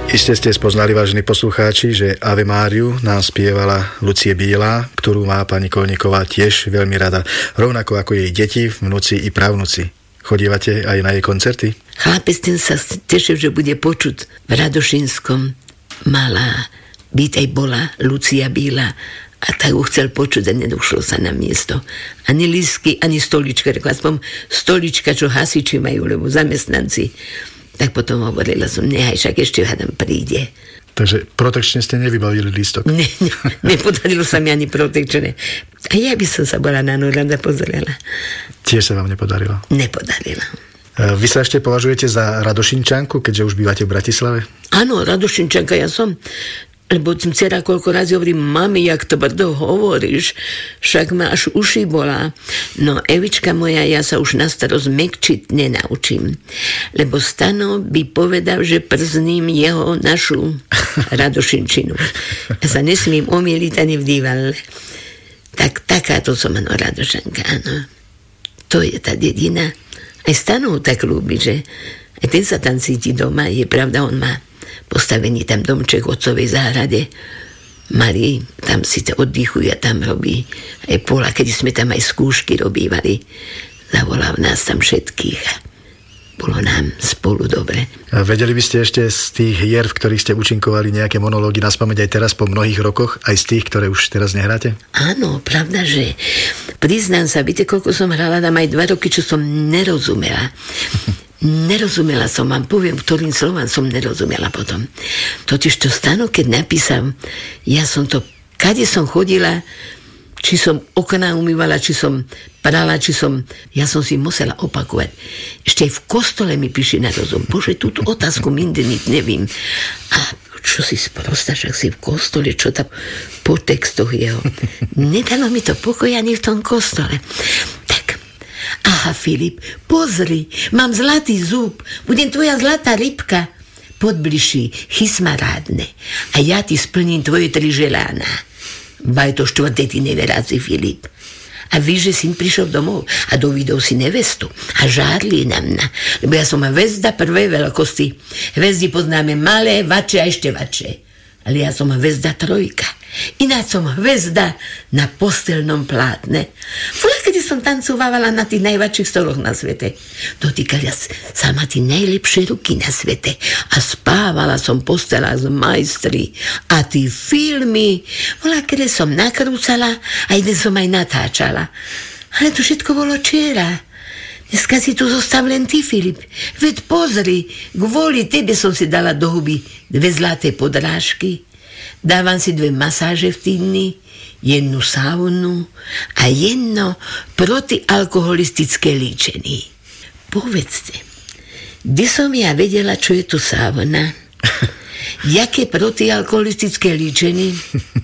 Iste ste spoznali, vážení poslucháči, že Ave Máriu nám spievala Lucie Bílá, ktorú má pani Koľníková tiež veľmi rada. Rovnako ako jej deti, vnúci i pravnúci. Chodívate aj na jej koncerty? Chlapec ten sa tešil, že bude počuť v Radošínskom. Mala byť aj bola Lucia Bílá a tak ho chcel počuť a nedošlo sa na miesto. Ani lístky, ani stolička. Aspoň stolička, čo hasiči majú, lebo zamestnanci. Tak potom hovorila som, nehaj, však ešte hádam príde. Takže protekčne ste nevybavili lístok? Nepodarilo sa mi ani protekčne. A ja by som sa bola na ňu rada pozrela. Tiež sa vám nepodarilo? Nepodarilo. Vy sa ešte považujete za Radošinčanku, keďže už bývate v Bratislave? Áno, Radošinčanka ja som. Lebo dcera koľko razy hovorí, mami, jak tvrdo hovoríš, však ma až uši bolá. No, Evička moja, ja sa už na starosť mekčiť nenaučím. Lebo Stano by povedal, že przním jeho našu Radošinčinu. Ja sa nesmím omýliť ani v divadle. Tak takáto som ano Radošanka, áno. To je tá dedina. Aj Stano tak ľúbi, že aj ten sa tam cíti doma. Je pravda, on má postavený tam domček v otcovej záhrade. Malý, tam si to oddychuje a tam robí aj pola, kedy sme tam aj skúšky robívali. Zavolal nás tam všetkých a bolo nám spolu dobre. A vedeli by ste ešte z tých hier, v ktorých ste účinkovali, nejaké monológy naspamäť aj teraz po mnohých rokoch, aj z tých, ktoré už teraz nehráte? Áno, pravda, že priznám sa, viete, koľko som hrala tam aj 2 roky, čo som nerozumela. Nerozumela som vám, poviem, ktorým slovám som nerozumela potom. Totiž to Stano, keď napísal, ja som to, kade som chodila, či som okná umývala, či som prala, ja som si musela opakovať. Ešte aj v kostole mi píše na rozum. Bože, túto otázku mindeniť nevím. A čo si sprosta, však si v kostole, čo tam po textoch jeho. Nedalo mi to pokoj ani v tom kostole. Aha, Filip, pozri, mám zlatý zub, budem tvoja zlatá rybka. Podbližší, chysmarádne, a ja ti splním tvoje 3 želána. Baj to 4. ty neveráci, Filip. A víš, že syn prišiel domov a dovidol si nevestu a žárli na mňa, lebo ja som hvezda prvej veľkosti. Hvezdy poznáme malé, vače a ešte vače. Ale ja som hvezda 3. Ináč som hvezda na postelnom plátne. Voľa, keď som tancovala na tých najväčších stoloch na svete. Dotýkala sa ma tí najlepšie ruky na svete. A spávala som postela z majstri. A tí filmy, voľa, keď som nakrúcala a jeden som aj natáčala. Ale to všetko bolo včera. Dneska si tu zostav len ty, Filip. Veď pozri, kvôli tebe som si dala do huby 2 zlaté podrážky. Dávam si 2 masáže v týdni, 1 saunu a 1 protialkoholistické líčenie. Povedzte, kde som ja vedela, čo je to sauna? Jaké protialkoholistické líčenie?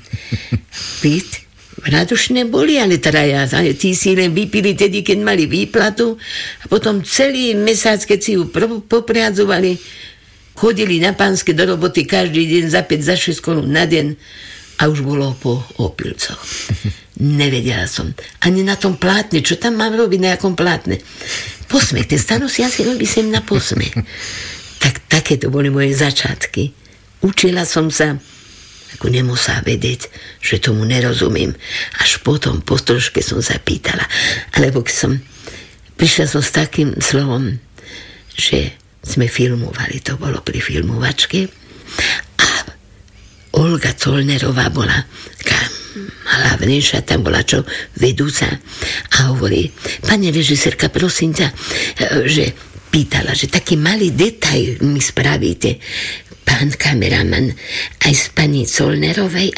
Pít, radošné boli, ale traja. Tí si len vypili tedy, keď mali výplatu a potom celý mesiac, keď si ju popriadzovali, chodili na pánske do roboty každý deň za 5, za 6 korún na deň a už bolo po opilcoch. Nevedela som. Ani na tom plátne. Čo tam mám robiť na jakom plátne? Posmech. Ten Stano si asi robí sem na posmech. Tak také to boli moje začiatky. Učila som sa, ako nemusela vedieť, že tomu nerozumiem. Až potom po troške som sa pýtala. Alebo keď som prišla som s takým slovom, že sme filmovali, to bolo pri filmovačke a Olga Colnerová bola taká hlavnejšia, tam bola čo vedúca a hovorí, pani režisérka, prosím ťa, že pýtala, že taký malý detail mi spravíte, pán kameraman, aj s pani Colnerovej